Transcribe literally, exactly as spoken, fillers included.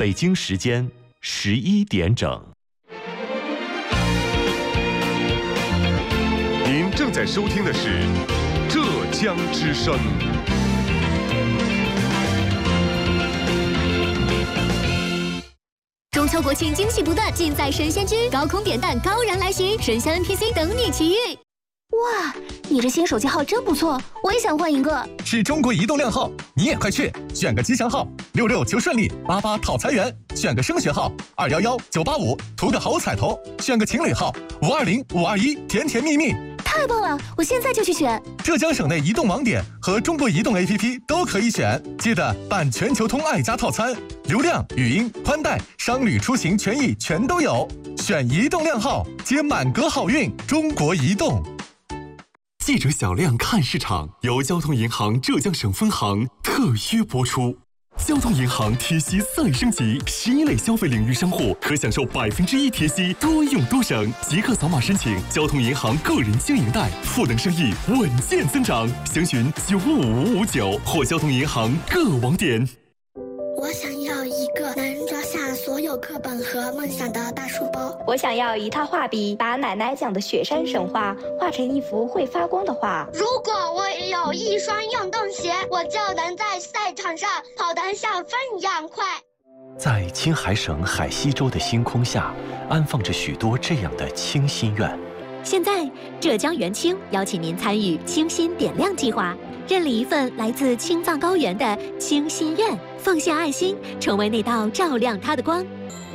北京时间十一点整。 您正在收听的是浙江之声。 中秋国庆惊喜不断，尽在神仙居，高空点弹，高燃来袭，神仙 N P C 等你奇遇。 哇，你这新手机号真不错，我也想换一个。 是中国移动靓号，你也快去选个吉祥号，六六求顺利，八八讨财源；选个升学号，二幺幺九八五，图个好彩头；选个情侣号，五二零五二一，甜甜蜜蜜。 太棒了，我现在就去选。 浙江省内移动网点和中国移动 A P P 都可以选，记得办全球通爱家套餐，流量、语音、宽带、商旅出行权益全都有。选移动靓号，接满格好运。中国移动。 记者小亮看市场由交通银行浙江省分行特约播出。交通银行贴息再升级，十一类消费领域商户可享受百分之一贴息，多用多省。即刻扫码申请交通银行个人经营贷，赋能生意稳健增长。详询九五五五九或交通银行各网点。 我想要一个能装下所有课本和梦想的大书包。 我想要一套画笔，把奶奶讲的雪山神话画成一幅会发光的画。 如果我有一双运动鞋，我就能在赛场上跑得像风一样快。 在青海省海西州的星空下，安放着许多这样的清心愿。 现在，浙江元清邀请您参与清心点亮计划，认领一份来自青藏高原的清心愿，奉献爱心，成为那道照亮它的光。